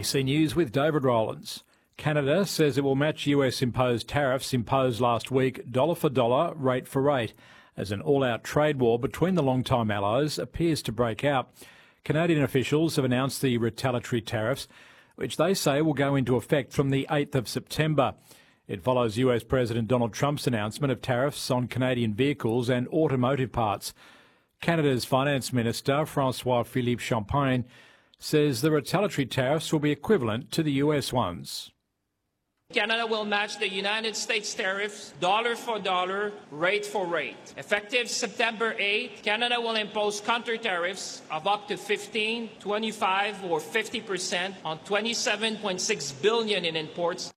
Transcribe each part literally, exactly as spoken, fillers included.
B C News with David Rowlands. Canada says it will match U S-imposed tariffs imposed last week dollar for dollar, rate for rate, as an all-out trade war between the long-time allies appears to break out. Canadian officials have announced the retaliatory tariffs, which they say will go into effect from the eighth of September. It follows U S President Donald Trump's announcement of tariffs on Canadian vehicles and automotive parts. Canada's Finance Minister, François-Philippe Champagne, says the retaliatory tariffs will be equivalent to the U S ones. Canada will match the United States tariffs dollar for dollar, rate for rate. Effective September eighth, Canada will impose counter tariffs of up to fifteen, twenty-five or fifty percent on twenty-seven point six billion dollars in imports.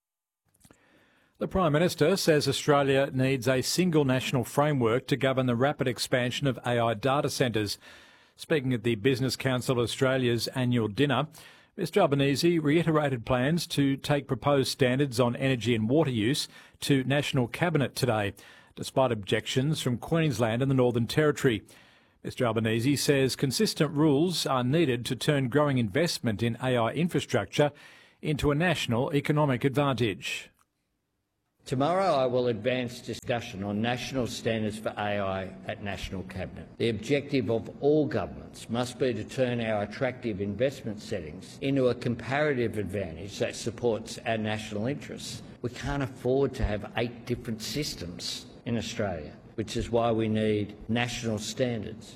The Prime Minister says Australia needs a single national framework to govern the rapid expansion of A I data centres. Speaking at the Business Council of Australia's annual dinner, Mr Albanese reiterated plans to take proposed standards on energy and water use to National Cabinet today, despite objections from Queensland and the Northern Territory. Mr Albanese says consistent rules are needed to turn growing investment in A I infrastructure into a national economic advantage. Tomorrow I will advance discussion on national standards for A I at National Cabinet. The objective of all governments must be to turn our attractive investment settings into a comparative advantage that supports our national interests. We can't afford to have eight different systems in Australia, which is why we need national standards.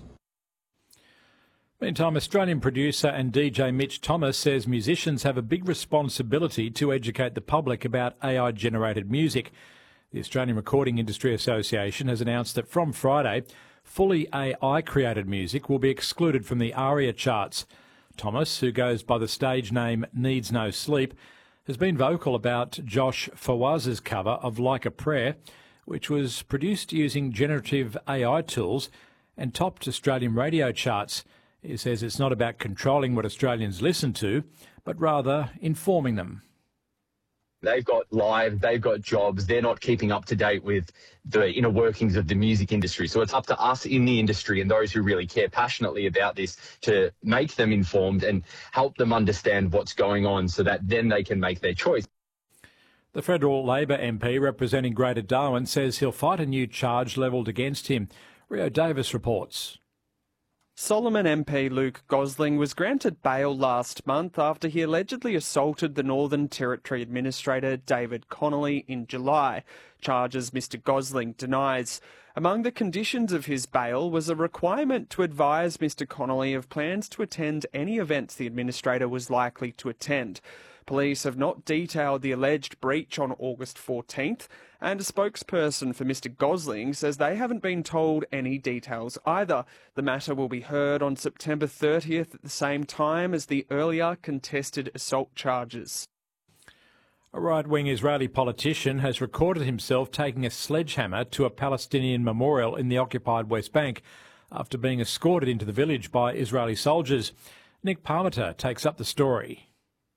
Meantime, Australian producer and D J Mitch Thomas says musicians have a big responsibility to educate the public about A I-generated music. The Australian Recording Industry Association has announced that from Friday, fully A I-created music will be excluded from the ARIA charts. Thomas, who goes by the stage name Needs No Sleep, has been vocal about Josh Fawaz's cover of Like a Prayer, which was produced using generative A I tools and topped Australian radio charts. He says it's not about controlling what Australians listen to, but rather informing them. They've got lives, they've got jobs, they're not keeping up to date with the inner workings of the music industry. So it's up to us in the industry and those who really care passionately about this to make them informed and help them understand what's going on so that then they can make their choice. The federal Labor M P representing Greater Darwin says he'll fight a new charge levelled against him. Rio Davis reports. Solomon M P Luke Gosling was granted bail last month after he allegedly assaulted the Northern Territory Administrator David Connolly in July, charges Mr Gosling denies. Among the conditions of his bail was a requirement to advise Mr Connolly of plans to attend any events the Administrator was likely to attend. Police have not detailed the alleged breach on August fourteenth, and a spokesperson for Mr Gosling says they haven't been told any details either. The matter will be heard on September thirtieth at the same time as the earlier contested assault charges. A right-wing Israeli politician has recorded himself taking a sledgehammer to a Palestinian memorial in the occupied West Bank after being escorted into the village by Israeli soldiers. Nick Parmiter takes up the story.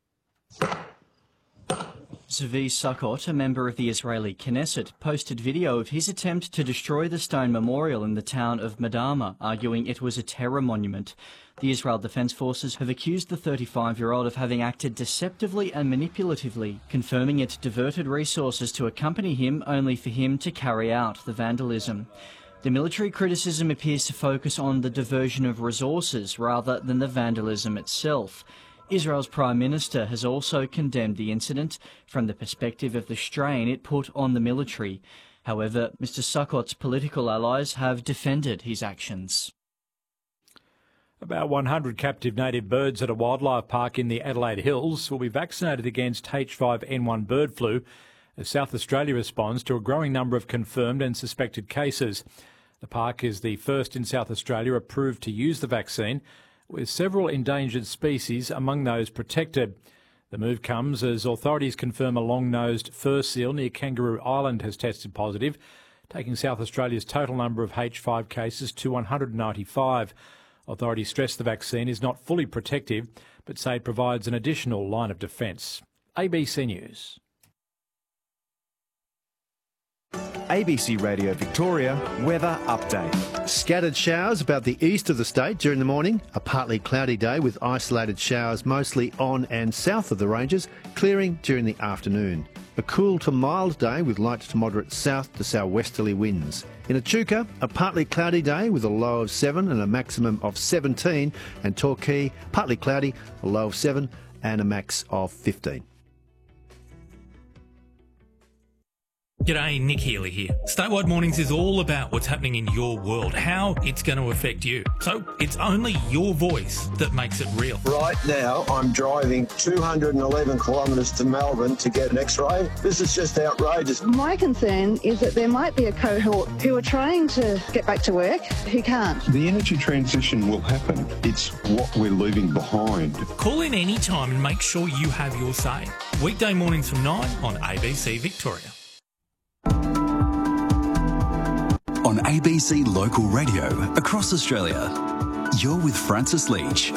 Zvi Sukkot, a member of the Israeli Knesset, posted video of his attempt to destroy the stone memorial in the town of Madama, arguing it was a terror monument. The Israel Defense Forces have accused the thirty-five-year-old of having acted deceptively and manipulatively, confirming it diverted resources to accompany him only for him to carry out the vandalism. The military criticism appears to focus on the diversion of resources rather than the vandalism itself. Israel's Prime Minister has also condemned the incident from the perspective of the strain it put on the military. However, Mr Sukkot's political allies have defended his actions. About one hundred captive native birds at a wildlife park in the Adelaide Hills will be vaccinated against H five N one bird flu as South Australia responds to a growing number of confirmed and suspected cases. The park is the first in South Australia approved to use the vaccine, with several endangered species among those protected. The move comes as authorities confirm a long-nosed fur seal near Kangaroo Island has tested positive, taking South Australia's total number of H five cases to one hundred ninety-five. Authorities stress the vaccine is not fully protective, but say it provides an additional line of defence. A B C News. A B C Radio Victoria weather update. Scattered showers about the east of the state during the morning. A partly cloudy day with isolated showers mostly on and south of the ranges, clearing during the afternoon. A cool to mild day with light to moderate south to southwesterly winds. In Echuca, a partly cloudy day with a low of seven and a maximum of seventeen. And Torquay, partly cloudy, a low of seven and a max of fifteen. G'day, Nick Healy here. Statewide Mornings is all about what's happening in your world, how it's going to affect you. So it's only your voice that makes it real. Right now, I'm driving two hundred eleven kilometres to Melbourne to get an X-ray. This is just outrageous. My concern is that there might be a cohort who are trying to get back to work who can't. The energy transition will happen. It's what we're leaving behind. Call in any time and make sure you have your say. Weekday mornings from nine on A B C Victoria. On A B C Local Radio across Australia, you're with Francis Leach.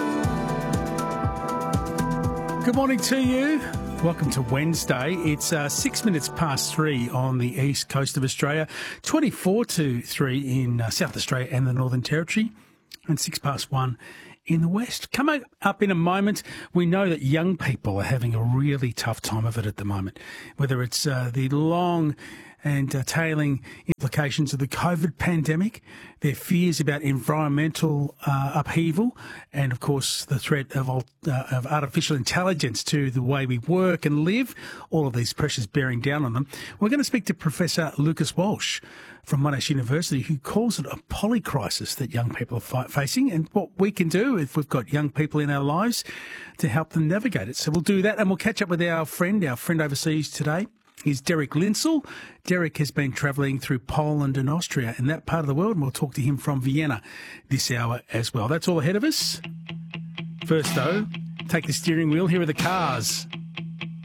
Good morning to you. Welcome to Wednesday. It's uh, six minutes past three on the east coast of Australia, twenty-four to three in uh, South Australia and the Northern Territory, and six past one in the west. Coming up in a moment, we know that young people are having a really tough time of it at the moment, whether it's uh, the long and uh, tailing implications of the COVID pandemic, their fears about environmental uh, upheaval, and of course the threat of, uh, of artificial intelligence to the way we work and live, all of these pressures bearing down on them. We're going to speak to Professor Lucas Walsh from Monash University, who calls it a polycrisis that young people are fi- facing, and what we can do if we've got young people in our lives to help them navigate it. So we'll do that, and we'll catch up with our friend, our friend overseas today. Is Derek Linsell. Derek has been travelling through Poland and Austria in that part of the world, and we'll talk to him from Vienna this hour as well. That's all ahead of us. First, though, take the steering wheel. Here are the Cars.